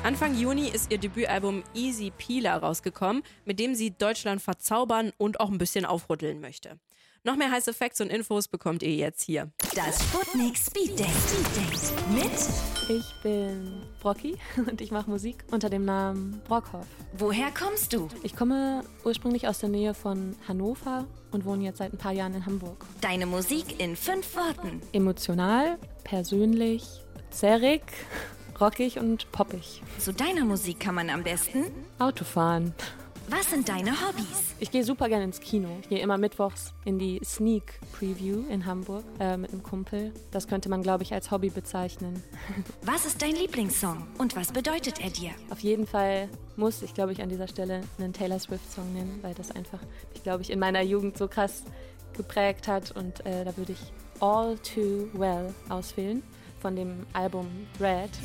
Anfang Juni ist ihr Debütalbum Easy Peeler rausgekommen, mit dem sie Deutschland verzaubern und auch ein bisschen aufrütteln möchte. Noch mehr heiße Facts und Infos bekommt ihr jetzt hier. Das Sputnik Speed Date mit... Ich bin Brocki und ich mache Musik unter dem Namen Brockhoff. Woher kommst du? Ich komme ursprünglich aus der Nähe von Hannover und wohne jetzt seit ein paar Jahren in Hamburg. Deine Musik in 5 Worten. Emotional, persönlich, zerrig, rockig und poppig. Zu deiner Musik kann man am besten... Autofahren. Was sind deine Hobbys? Ich gehe super gerne ins Kino. Ich gehe immer mittwochs in die Sneak Preview in Hamburg mit einem Kumpel. Das könnte man, glaube ich, als Hobby bezeichnen. Was ist dein Lieblingssong und was bedeutet er dir? Auf jeden Fall muss ich, glaube ich, an dieser Stelle einen Taylor Swift-Song nennen, weil das einfach mich, glaube ich, in meiner Jugend so krass geprägt hat. Und da würde ich All Too Well auswählen von dem Album Red.